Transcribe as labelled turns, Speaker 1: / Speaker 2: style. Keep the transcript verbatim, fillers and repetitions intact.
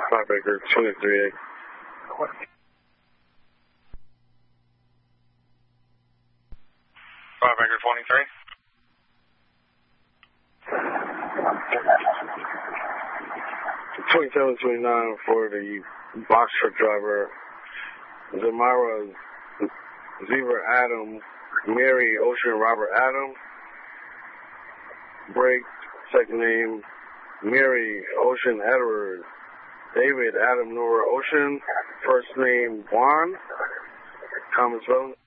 Speaker 1: Firebreaker twenty-three.
Speaker 2: Firebreaker twenty-three.
Speaker 1: twenty-seven twenty-nine for the box truck driver, Zamara Zebra Adam, Mary Ocean Robert Adam. Break, second name, Mary Ocean Edward, David Adam Nora Ocean, first name Juan, common spelling.